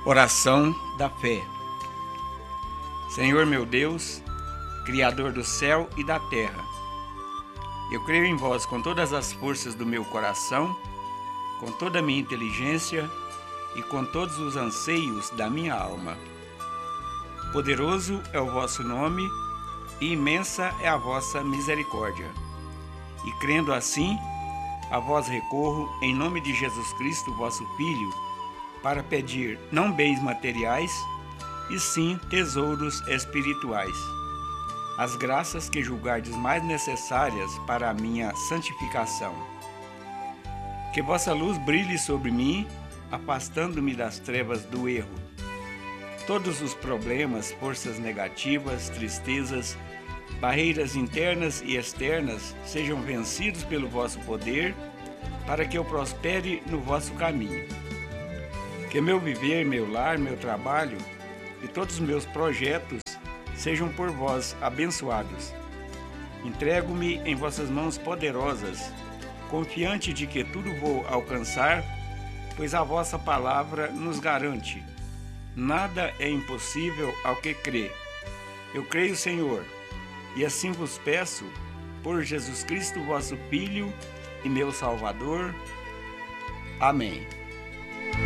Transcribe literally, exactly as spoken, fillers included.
Oração da fé. Senhor meu Deus, Criador do céu e da terra, eu creio em vós com todas as forças do meu coração, com toda a minha inteligência e com todos os anseios da minha alma. Poderoso é o vosso nome e imensa é a vossa misericórdia. E crendo assim, a vós recorro em nome de Jesus Cristo, vosso Filho, para pedir não bens materiais, e sim tesouros espirituais, as graças que julgardes mais necessárias para a minha santificação. Que vossa luz brilhe sobre mim, afastando-me das trevas do erro. Todos os problemas, forças negativas, tristezas, barreiras internas e externas sejam vencidos pelo vosso poder, para que eu prospere no vosso caminho. Que meu viver, meu lar, meu trabalho e todos os meus projetos sejam por vós abençoados. Entrego-me em vossas mãos poderosas, confiante de que tudo vou alcançar, pois a vossa palavra nos garante: nada é impossível ao que crê. Eu creio, Senhor, e assim vos peço, por Jesus Cristo, vosso Filho e meu Salvador. Amém.